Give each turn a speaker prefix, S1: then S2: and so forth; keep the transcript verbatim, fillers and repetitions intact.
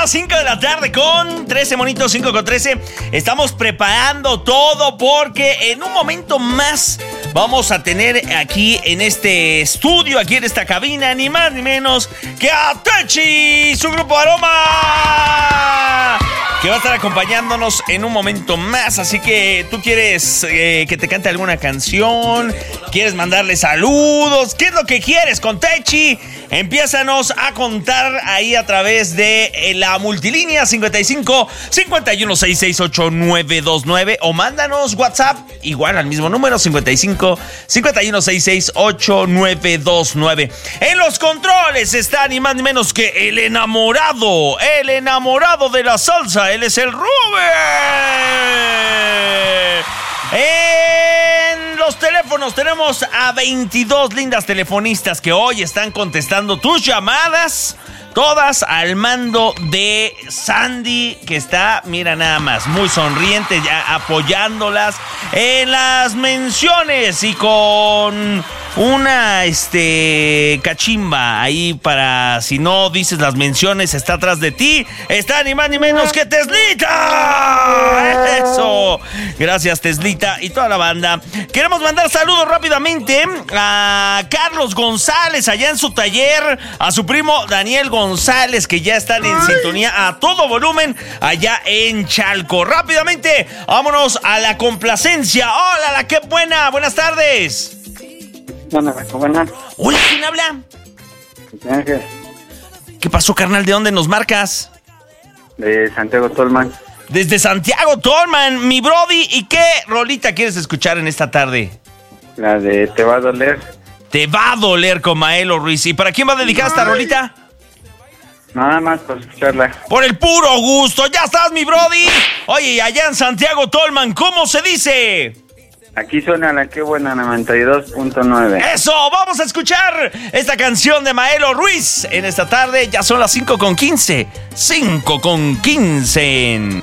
S1: las cinco de la tarde con trece monitos, cinco con trece. Estamos preparando todo porque en un momento más vamos a tener aquí en este estudio, aquí en esta cabina, ni más ni menos que a Techi, su grupo Aroma, que va a estar acompañándonos en un momento más. Así que tú quieres eh, que te cante alguna canción, quieres mandarle saludos, ¿qué es lo que quieres con Techi? Empiézanos a contar ahí a través de eh, la multilínea cincuenta y cinco, cincuenta y uno, sesenta y seis, ochenta y nueve veintinueve o mándanos WhatsApp igual al mismo número cincuenta y cinco, cincuenta y uno, sesenta y seis, ochenta y nueve veintinueve. En los controles está ni más ni menos que el enamorado, el enamorado de la salsa, él es el Rubén. En los teléfonos tenemos a veintidós lindas telefonistas que hoy están contestando tus llamadas, todas al mando de Sandy, que está, mira nada más, muy sonriente, ya apoyándolas en las menciones y con una este cachimba ahí para si no dices las menciones, está atrás de ti, está ni más ni menos que Teslita. Eso, gracias Teslita y toda la banda. Queremos mandar saludos rápidamente a Carlos González allá en su taller, a su primo Daniel González, que ya están en sintonía a todo volumen allá en Chalco. Rápidamente, vámonos a la complacencia. Hola, la que buena, buenas tardes.
S2: Buenas, buenas.
S1: Hola, ¿quién habla?
S2: Ángel.
S1: ¿Qué pasó, carnal? ¿De dónde nos marcas?
S2: De Santiago Tolman.
S1: Desde Santiago Tolman, mi brody. ¿Y qué rolita quieres escuchar en esta tarde?
S2: La de Te va a doler.
S1: Te va a doler con Maelo Ruiz. ¿Y para quién va a dedicar esta rolita?
S2: Nada más por escucharla.
S1: Por el puro gusto. ¡Ya estás, mi brody! Oye, allá en Santiago Tolman, ¿cómo se dice?
S2: Aquí suena la que buena noventa y dos punto nueve.
S1: ¡Eso! Vamos a escuchar esta canción de Maelo Ruiz en esta tarde. Ya son las cinco con quince. cinco con quince.